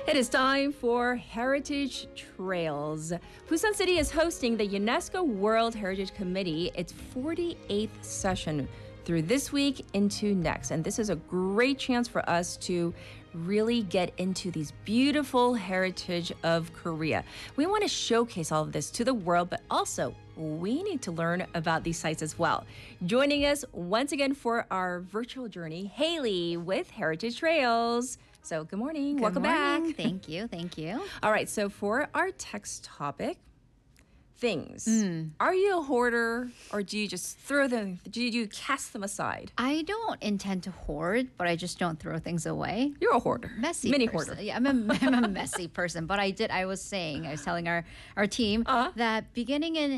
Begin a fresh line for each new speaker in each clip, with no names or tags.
It is time for Heritage Trails. Busan City is hosting the UNESCO World Heritage Committee, its 48th session through this week into next. And this is a great chance for us to really get into these beautiful heritage of Korea. We want to showcase all of this to the world, but also we need to learn about these sites as well. Joining us once again for our virtual journey, Haley with Heritage Trails. So good morning. Welcome back.
Thank you. Thank you.
All right. So for our text topic, things. Are you a hoarder or do you just throw them? Do you cast them aside?
I don't intend to hoard, but I just don't throw things away.
You're a hoarder.
Messy
Mini
person.
hoarder.
Yeah, I'm a messy person. But I was telling our team that beginning in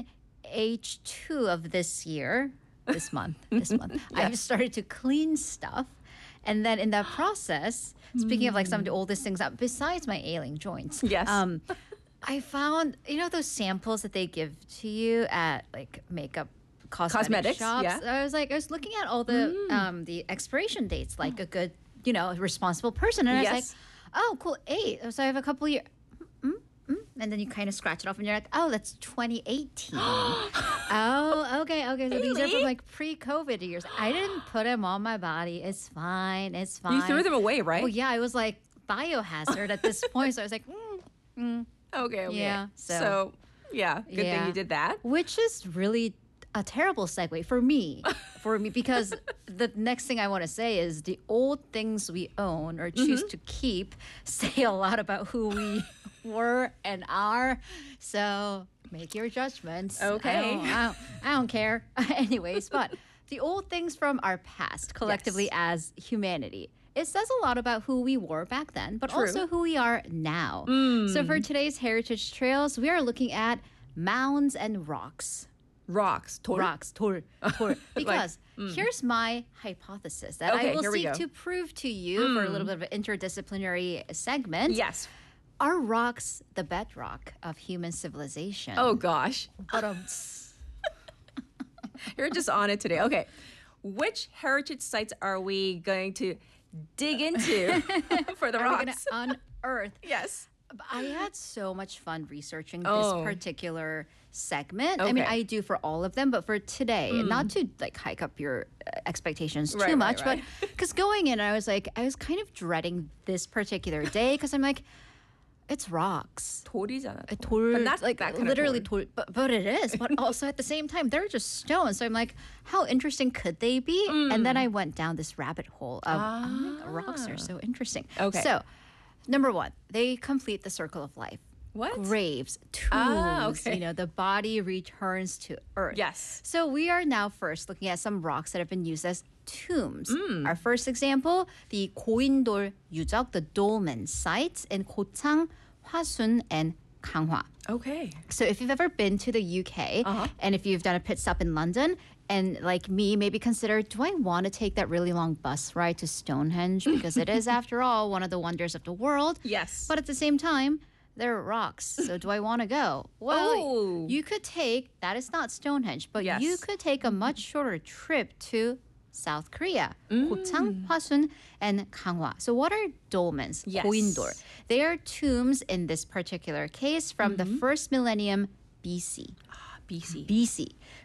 H2 of this month, I've started to clean stuff. And then in that process, speaking of like some of the oldest things up, besides my ailing joints,
Yes.
I found, those samples that they give to you at like makeup cosmetics shops.
Yeah.
I was looking at all the expiration dates, like a good, responsible person. And I was like,
Yes.
oh, cool, 8. So I have a couple years. And then you kind of scratch it off and you're like, oh, that's 2018. Oh, okay. So these are from like pre-COVID years. I didn't put them on my body. It's fine.
You threw them away, right?
Well, yeah, I was like biohazard at this point. So I was like,
Okay.
Yeah,
So, yeah, good thing you did that.
Which is really a terrible segue for me. Because the next thing I want to say is the old things we own or choose to keep say a lot about who we were and are. So make your judgments.
Okay.
I don't care. Anyways, but the old things from our past collectively as humanity. It says a lot about who we were back then, but
True.
also who we are now. So for today's Heritage Trails, we are looking at mounds and rocks.
Rocks.
Rocks, 돌. Because here's my hypothesis that
Okay,
I will
here we
seek
go.
to prove to you for a little bit of an interdisciplinary segment.
Yes.
Are rocks the bedrock of human civilization?
Oh, gosh.
But
You're just on it today. Okay. Which heritage sites are we going to dig into for the
are we going
rocks?
to unearth?
Yes.
I had so much fun researching
Oh.
this particular segment. I mean,
Okay.
I do for all of them, but for today, not to like hike up your expectations too
Right,
much,
right.
but because going in, I was kind of dreading this particular day because I'm like, it's rocks.
돌이잖아.
돌,
But not
like
that kind of
literally
돌.
돌, but it is. But also at the same time, they're just stones. So I'm like, how interesting could they be? And then I went down this rabbit hole of rocks are so interesting.
Okay.
So, number 1, they complete the circle of life.
What?
Graves, tombs,
okay.
the body returns to earth.
Yes.
So we are now first looking at some rocks that have been used as tombs. Our first example, the 고인돌 유적, the dolmen sites in 고창, 화순, and 강화.
Okay.
So if you've ever been to the UK and if you've done a pit stop in London and like me, maybe consider, do I want to take that really long bus ride to Stonehenge? Because it is, after all, one of the wonders of the world.
Yes.
But at the same time, there are rocks. So do I want to go? Well,
Oh.
you could take, that is not Stonehenge, but
Yes.
you could take a much shorter trip to South Korea, 고창, 화순, and 강화. So what are dolmens?
Yes.
고인돌. They are tombs in this particular case from the first millennium BC.
BC.
BC,